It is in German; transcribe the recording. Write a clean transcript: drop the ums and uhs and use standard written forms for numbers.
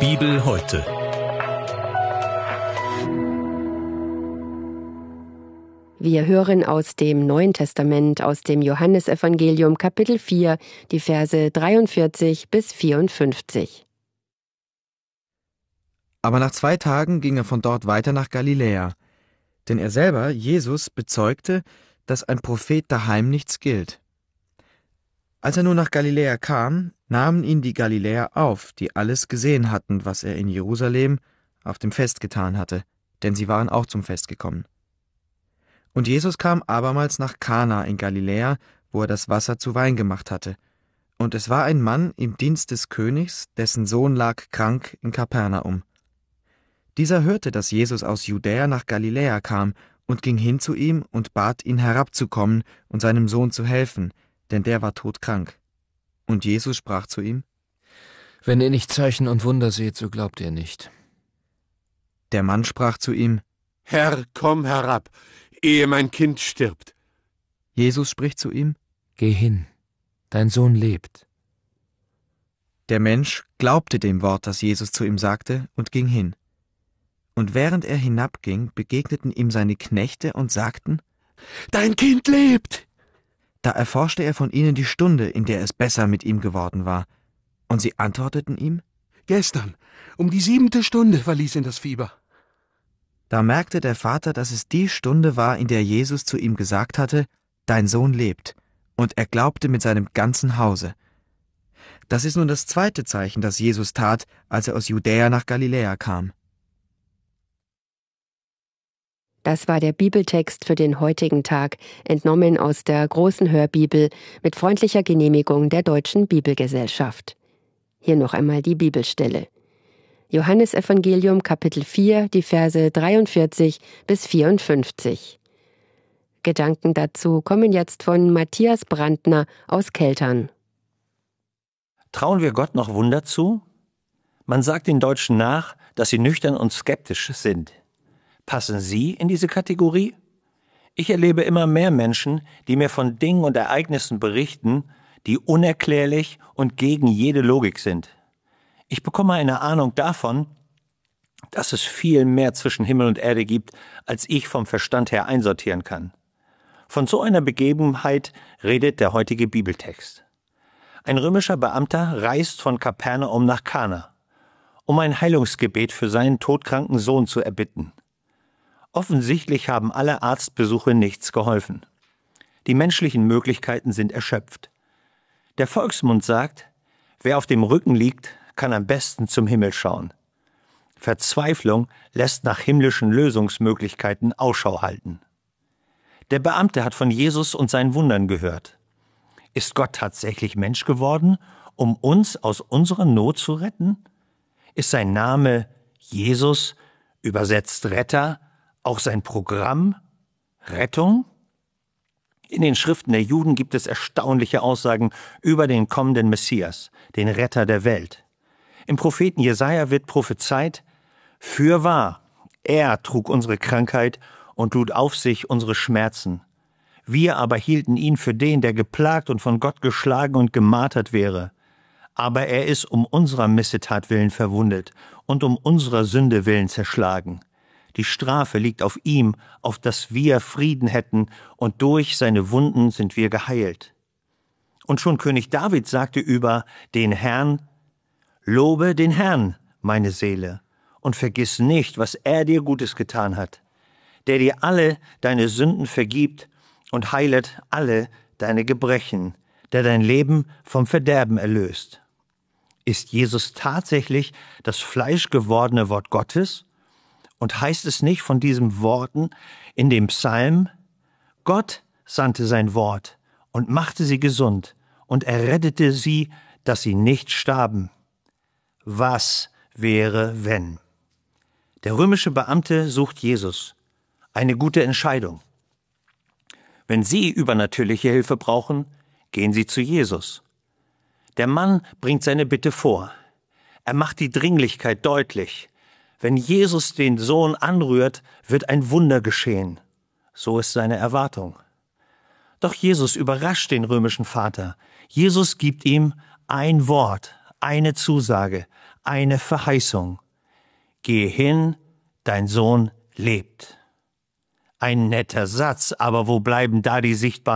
Bibel heute. Wir hören aus dem Neuen Testament, aus dem Johannesevangelium Kapitel 4, die Verse 43 bis 54. Aber nach 2 Tagen ging er von dort weiter nach Galiläa, denn er selber, Jesus, bezeugte, dass ein Prophet daheim nichts gilt. Als er nun nach Galiläa kam, nahmen ihn die Galiläer auf, die alles gesehen hatten, was er in Jerusalem auf dem Fest getan hatte, denn sie waren auch zum Fest gekommen. Und Jesus kam abermals nach Kana in Galiläa, wo er das Wasser zu Wein gemacht hatte. Und es war ein Mann im Dienst des Königs, dessen Sohn lag krank in Kapernaum. Dieser hörte, dass Jesus aus Judäa nach Galiläa kam und ging hin zu ihm und bat ihn herabzukommen und seinem Sohn zu helfen, denn der war todkrank. Und Jesus sprach zu ihm: Wenn ihr nicht Zeichen und Wunder seht, so glaubt ihr nicht. Der Mann sprach zu ihm: Herr, komm herab, ehe mein Kind stirbt. Jesus spricht zu ihm: Geh hin, dein Sohn lebt. Der Mensch glaubte dem Wort, das Jesus zu ihm sagte, und ging hin. Und während er hinabging, begegneten ihm seine Knechte und sagten: Dein Kind lebt! Da erforschte er von ihnen die Stunde, in der es besser mit ihm geworden war. Und sie antworteten ihm: Gestern, um die 7. Stunde verließ ihn das Fieber. Da merkte der Vater, dass es die Stunde war, in der Jesus zu ihm gesagt hatte: Dein Sohn lebt. Und er glaubte mit seinem ganzen Hause. Das ist nun das 2. Zeichen, das Jesus tat, als er aus Judäa nach Galiläa kam. Das war der Bibeltext für den heutigen Tag, entnommen aus der Großen Hörbibel mit freundlicher Genehmigung der Deutschen Bibelgesellschaft. Hier noch einmal die Bibelstelle. Johannesevangelium Kapitel 4, die Verse 43 bis 54. Gedanken dazu kommen jetzt von Matthias Brandner aus Keltern. Trauen wir Gott noch Wunder zu? Man sagt den Deutschen nach, dass sie nüchtern und skeptisch sind. Passen Sie in diese Kategorie? Ich erlebe immer mehr Menschen, die mir von Dingen und Ereignissen berichten, die unerklärlich und gegen jede Logik sind. Ich bekomme eine Ahnung davon, dass es viel mehr zwischen Himmel und Erde gibt, als ich vom Verstand her einsortieren kann. Von so einer Begebenheit redet der heutige Bibeltext. Ein römischer Beamter reist von Kapernaum nach Kana, um ein Heilungsgebet für seinen todkranken Sohn zu erbitten. Offensichtlich haben alle Arztbesuche nichts geholfen. Die menschlichen Möglichkeiten sind erschöpft. Der Volksmund sagt, wer auf dem Rücken liegt, kann am besten zum Himmel schauen. Verzweiflung lässt nach himmlischen Lösungsmöglichkeiten Ausschau halten. Der Beamte hat von Jesus und seinen Wundern gehört. Ist Gott tatsächlich Mensch geworden, um uns aus unserer Not zu retten? Ist sein Name Jesus, übersetzt Retter, auch sein Programm Rettung? In den Schriften der Juden gibt es erstaunliche Aussagen über den kommenden Messias, den Retter der Welt. Im Propheten Jesaja wird prophezeit: Fürwahr, er trug unsere Krankheit und lud auf sich unsere Schmerzen. Wir aber hielten ihn für den, der geplagt und von Gott geschlagen und gemartert wäre. Aber er ist um unserer Missetat willen verwundet und um unserer Sünde willen zerschlagen. Die Strafe liegt auf ihm, auf dass wir Frieden hätten, und durch seine Wunden sind wir geheilt. Und schon König David sagte über den Herrn: Lobe den Herrn, meine Seele, und vergiss nicht, was er dir Gutes getan hat, der dir alle deine Sünden vergibt und heilet alle deine Gebrechen, der dein Leben vom Verderben erlöst. Ist Jesus tatsächlich das fleischgewordene Wort Gottes? Und heißt es nicht von diesen Worten in dem Psalm: Gott sandte sein Wort und machte sie gesund und errettete sie, dass sie nicht starben. Was wäre, wenn? Der römische Beamte sucht Jesus. Eine gute Entscheidung. Wenn Sie übernatürliche Hilfe brauchen, gehen Sie zu Jesus. Der Mann bringt seine Bitte vor. Er macht die Dringlichkeit deutlich. Wenn Jesus den Sohn anrührt, wird ein Wunder geschehen. So ist seine Erwartung. Doch Jesus überrascht den römischen Vater. Jesus gibt ihm ein Wort, eine Zusage, eine Verheißung. Gehe hin, dein Sohn lebt. Ein netter Satz, aber wo bleiben da die sichtbaren